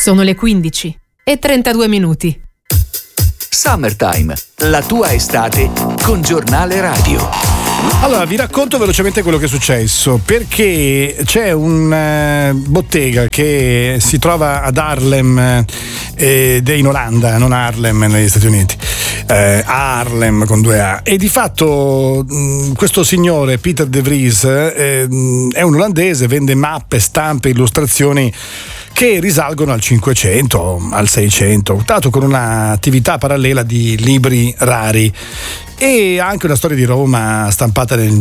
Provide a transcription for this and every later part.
Sono le 15:32. Summertime, la tua estate con Giornale Radio. Allora, vi racconto velocemente quello che è successo, perché c'è una bottega che si trova ad Haarlem ed è in Olanda, non Harlem negli Stati Uniti, Haarlem con 2 A, e di fatto questo signore Peter de Vries è un olandese, vende mappe, stampe, illustrazioni che risalgono al 500, al 600, dato con un'attività parallela di libri rari, e anche una storia di Roma stampata nel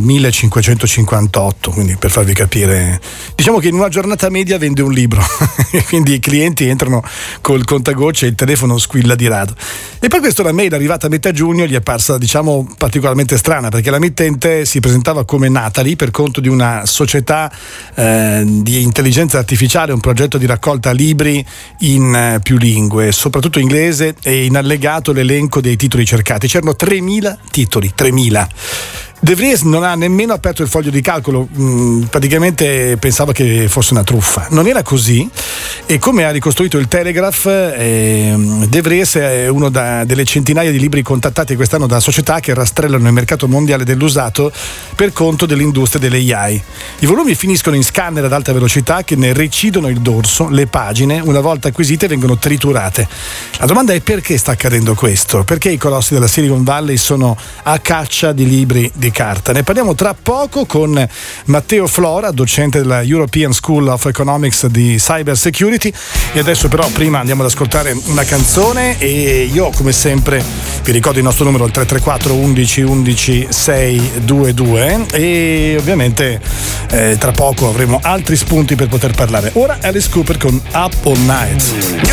1558, quindi per farvi capire, diciamo che in una giornata media vende un libro e quindi i clienti entrano col contagocce e il telefono squilla di rado. E per questo la mail arrivata a metà giugno gli è parsa, diciamo, particolarmente strana, perché la mittente si presentava come Natalie per conto di una società di intelligenza artificiale, un progetto di raccolta libri in più lingue, soprattutto inglese, e in allegato l'elenco dei titoli cercati. C'erano 3.000 titoli, 3.000. De Vries non ha nemmeno aperto il foglio di calcolo, praticamente pensava che fosse una truffa. Non era così, e come ha ricostruito il Telegraph, De Vries è uno delle centinaia di libri contattati quest'anno da società che rastrellano il mercato mondiale dell'usato per conto dell'industria delle AI. I volumi finiscono in scanner ad alta velocità che ne recidono il dorso, le pagine, una volta acquisite, vengono triturate. La domanda è: perché sta accadendo questo? Perché i colossi della Silicon Valley sono a caccia di libri di carta? Ne parliamo tra poco con Matteo Flora, docente della European School of Economics di Cyber Security. E adesso però prima andiamo ad ascoltare una canzone, e io come sempre vi ricordo il nostro numero, il 334 11 11 622, e ovviamente tra poco avremo altri spunti per poter parlare. Ora Alice Cooper con Up All Night.